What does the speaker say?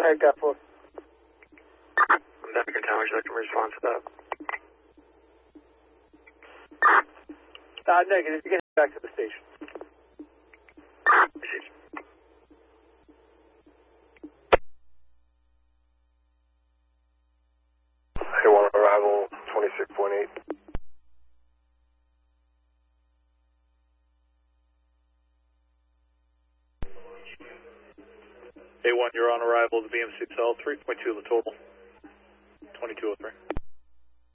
ahead, Cat 4. I'm back in town. Would you like to respond to that? Negative. You can head back to the station. A1 arrival 26.8. A1, you're on arrival to BMC Cell, 3.2 the total, 2203.